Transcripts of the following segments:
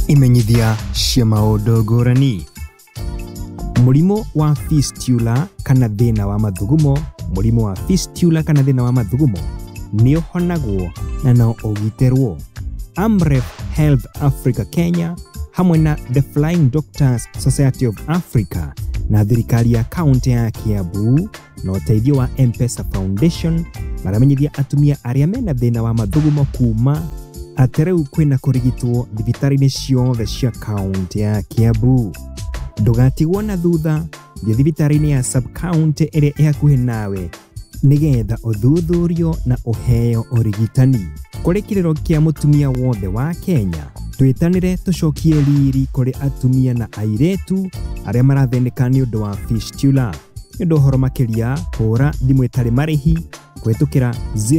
Imenyithia cia maũndũ ngũrani. Mũrimũ wa fistula kana thĩna wa mathugumo. Mũrimũ wa fistula kana thĩna wa mathugumo nĩ ũhonagwo na no ũgitĩrwo. Amref Health Africa Kenya hamwe na The Flying Doctors Society of Africa na thirikari ya kaunti ya Kiambu na ũteithio wa M-Pesa Foundation maramenyithia atumia arĩa mena thĩna wa mathugumo kuma atĩ rĩu kwĩna kũrigitwo thibitarĩ-inĩ ciothe cia kaunti ya Kiambu. Ndũgatigwo na thutha, thiĩ thibitarĩ-inĩ ya sub-county ĩrĩa ĩ hakuhĩ nawe nĩgetha ũthuthurio na ũheo ũrigitani. Kũrĩ kĩrĩro kĩa mũtumia wothe wa Kenya, twĩtanĩre tũcokie riri kũrĩ atumia na airĩtu arĩa marathĩnĩka nĩ ũndũ wa fistula. Nĩ ũndũ ũhoro makĩria, hũra thimũ ĩtarĩ marĩhi kũhĩtũkĩra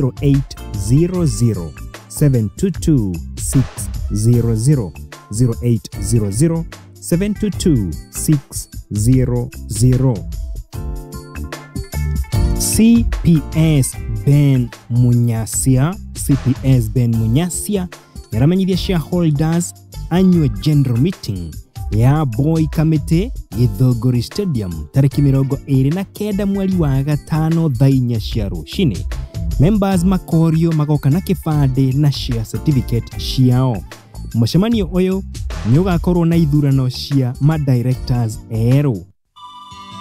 0800 722 600 0800 722 600. CPS Ben Munyasia yaramenyithia shareholders annual general meeting ya Boy Committee Githũngũri Stadium tarĩki 29 mweri wa gatano thaa 4 cia rũcinĩ. Members makorio magoka na kĩbandĩ na share certificate ciao. Mũcemanio ũyũ nĩ ũgakorwo na ithurano cia ma directors erũ.